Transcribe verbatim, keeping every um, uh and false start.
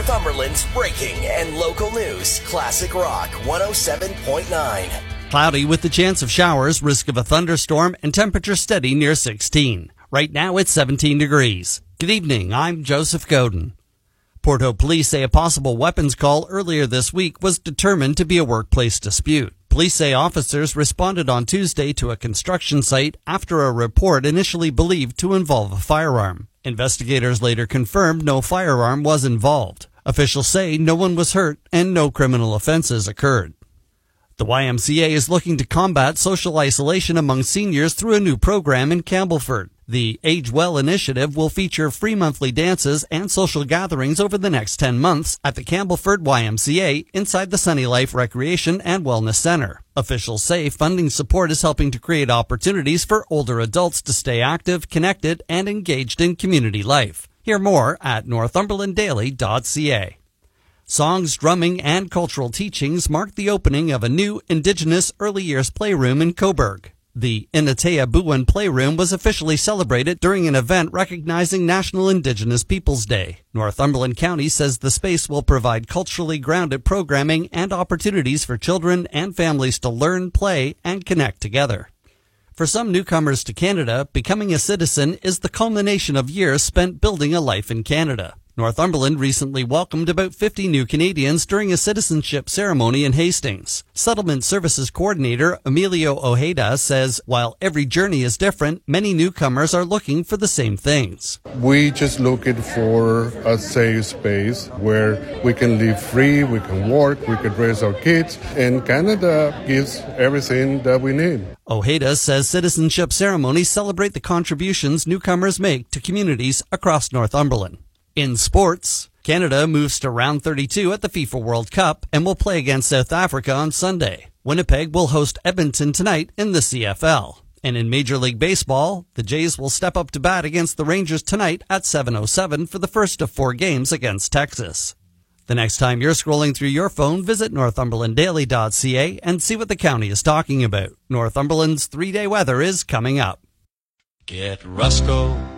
Northumberland's breaking and local news. Classic Rock one oh seven point nine. Cloudy with the chance of showers, risk of a thunderstorm, and temperature steady near sixteen. Right now it's seventeen degrees. Good evening, I'm Joseph Godin. Port Hope police say a possible weapons call earlier this week was determined to be a workplace dispute. Police say officers responded on Tuesday to a construction site after a report initially believed to involve a firearm. Investigators later confirmed no firearm was involved. Officials say no one was hurt and no criminal offenses occurred. The Y M C A is looking to combat social isolation among seniors through a new program in Campbellford. The Age Well initiative will feature free monthly dances and social gatherings over the next ten months at the Campbellford Y M C A inside the Sunny Life Recreation and Wellness Center. Officials say funding support is helping to create opportunities for older adults to stay active, connected, and engaged in community life. Hear more at northumberland daily dot c a. Songs, drumming, and cultural teachings mark the opening of a new Indigenous early years playroom in Cobourg. The Inatea Buwan Playroom was officially celebrated during an event recognizing National Indigenous Peoples Day. Northumberland County says the space will provide culturally grounded programming and opportunities for children and families to learn, play, and connect together. For some newcomers to Canada, becoming a citizen is the culmination of years spent building a life in Canada. Northumberland recently welcomed about fifty new Canadians during a citizenship ceremony in Hastings. Settlement Services Coordinator Emilio Ojeda says while every journey is different, many newcomers are looking for the same things. We just looking for a safe space where we can live free, we can work, we can raise our kids, and Canada gives everything that we need. Ojeda says citizenship ceremonies celebrate the contributions newcomers make to communities across Northumberland. In sports, Canada moves to round thirty-two at the FIFA World Cup and will play against South Africa on Sunday. Winnipeg will host Edmonton tonight in the C F L. And in Major League Baseball, the Jays will step up to bat against the Rangers tonight at seven oh seven for the first of four games against Texas. The next time you're scrolling through your phone, visit northumberland daily dot c a and see what the county is talking about. Northumberland's three-day weather is coming up. Get Rusco